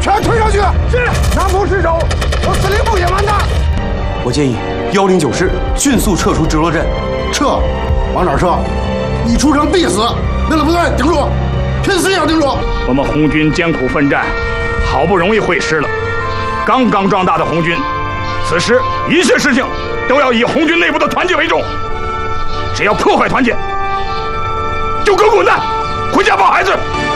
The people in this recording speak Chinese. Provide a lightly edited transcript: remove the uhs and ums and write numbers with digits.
全推上去！是。南坡失守，我司令部也完蛋。 我建议109师迅速撤出直落镇。 撤？往哪儿撤？一出城必死！为了部队顶住，拼死也要顶住！ 我们红军艰苦奋战，好不容易会师了。刚刚壮大的红军，此时一切事情都要以红军内部的团结为重。只要破坏团结，就给我滚蛋，回家抱孩子。